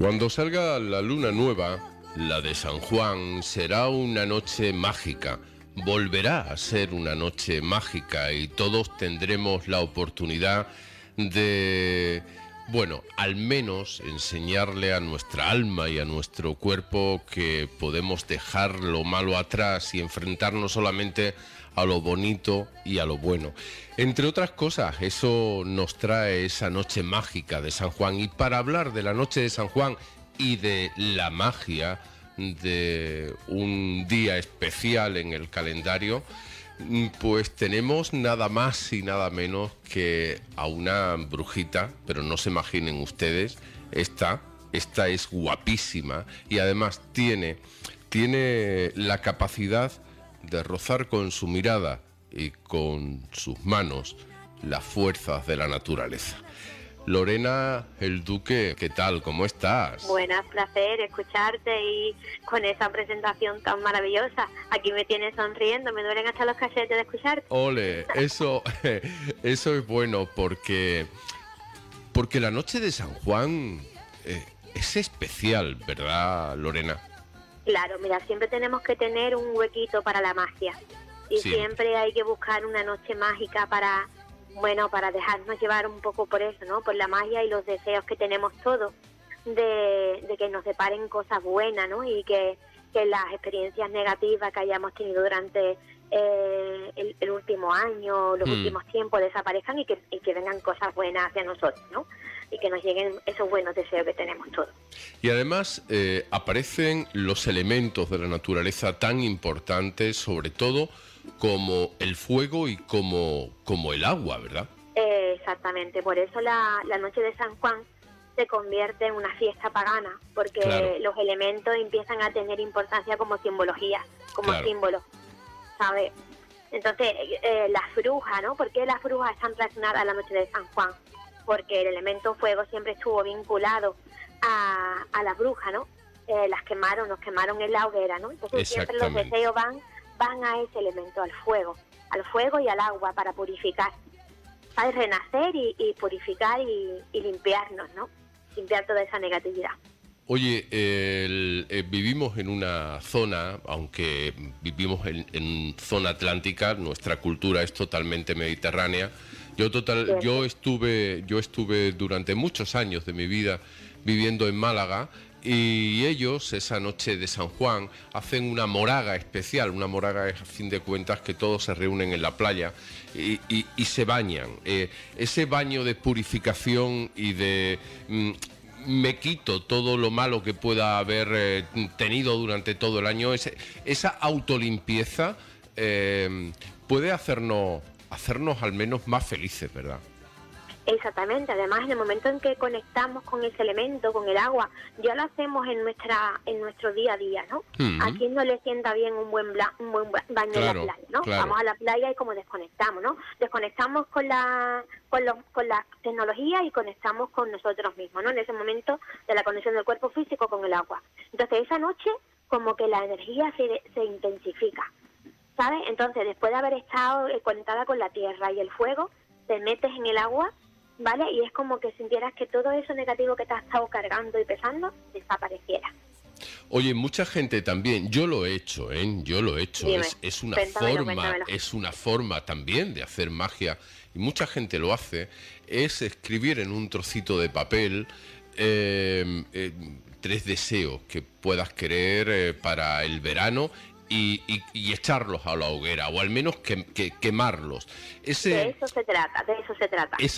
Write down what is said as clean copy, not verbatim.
Cuando salga la luna nueva, la de San Juan, será una noche mágica. Volverá a ser una noche mágica y todos tendremos la oportunidad de, bueno, al menos enseñarle a nuestra alma y a nuestro cuerpo que podemos dejar lo malo atrás y enfrentarnos solamente a lo bonito y a lo bueno. Entre otras cosas, eso nos trae esa noche mágica de San Juan. Y para hablar de la noche de San Juan y de la magia de un día especial en el calendario, pues tenemos nada más y nada menos que a una brujita, pero no se imaginen ustedes, esta es guapísima y además tiene la capacidad de rozar con su mirada y con sus manos las fuerzas de la naturaleza. Lorena el Duque, ¿qué tal? ¿Cómo estás? Buenas, placer escucharte y con esa presentación tan maravillosa. Aquí me tienes sonriendo, me duelen hasta los cachetes de escucharte. Ole, eso es bueno porque la noche de San Juan es especial, ¿verdad, Lorena? Claro, mira, siempre tenemos que tener un huequito para la magia y siempre hay que buscar una noche mágica para dejarnos llevar un poco por eso, ¿no? Por la magia y los deseos que tenemos todos de que nos deparen cosas buenas, ¿no? Y que las experiencias negativas que hayamos tenido durante el último año, los últimos tiempos desaparezcan y que vengan cosas buenas hacia nosotros, ¿no? Y que nos lleguen esos buenos deseos que tenemos todos. Y además aparecen los elementos de la naturaleza tan importantes, sobre todo como el fuego y como el agua, ¿verdad? Exactamente, por eso la noche de San Juan se convierte en una fiesta pagana, porque los elementos empiezan a tener importancia como simbología, como símbolos, ¿sabes? Entonces, las brujas, ¿no? ¿Por qué las brujas están relacionadas a la noche de San Juan? Porque el elemento fuego siempre estuvo vinculado a la bruja, ¿no? Nos quemaron en la hoguera, ¿no? Entonces siempre los deseos van a ese elemento, al fuego y al agua para purificar, para renacer y purificar y limpiarnos, ¿no? Limpiar toda esa negatividad. Oye, vivimos en una zona, aunque vivimos en zona atlántica, nuestra cultura es totalmente mediterránea. Yo estuve durante muchos años de mi vida viviendo en Málaga y ellos, esa noche de San Juan, hacen una moraga especial. Una moraga es, a fin de cuentas, que todos se reúnen en la playa y se bañan. Ese baño de purificación y de... me quito todo lo malo que pueda haber tenido durante todo el año. Esa autolimpieza puede hacernos al menos más felices, ¿verdad? Exactamente, además en el momento en que conectamos con ese elemento, con el agua, ya lo hacemos en nuestro día a día, ¿no? ¿A quién no le sienta bien un buen baño en la playa, ¿no? Vamos a la playa y como desconectamos, ¿no? Desconectamos con la tecnología y conectamos con nosotros mismos, ¿no? En ese momento de la conexión del cuerpo físico con el agua. Entonces esa noche como que la energía se intensifica, ¿sabes? Entonces después de haber estado conectada con la tierra y el fuego, te metes en el agua, ¿vale? Y es como que sintieras que todo eso negativo que te has estado cargando y pesando desapareciera. Oye, mucha gente también, yo lo he hecho, Dime, es una forma también de hacer magia, y mucha gente lo hace, es escribir en un trocito de papel 3 deseos que puedas querer para el verano y echarlos a la hoguera, o al menos quemarlos. De eso se trata.